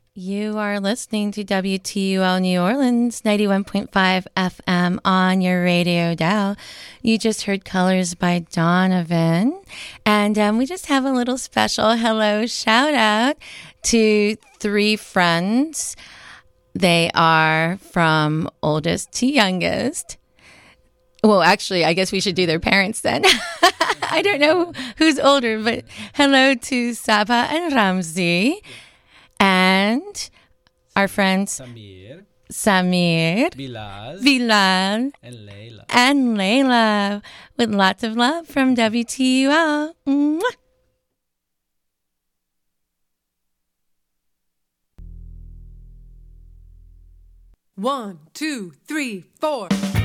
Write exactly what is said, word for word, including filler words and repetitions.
You are listening to W T U L New Orleans, ninety-one point five F M on your radio dial. You just heard Colors by Donovan. And um, we just have a little special hello shout out to three friends. They are from oldest to youngest. Well, actually, I guess we should do their parents then. I don't know who's older, but hello to Saba and Ramzi. And our friends Samir, Samir, Bilal, Bilal, and Layla. and Layla, with lots of love from W T U L. Mwah. One, two, three, four.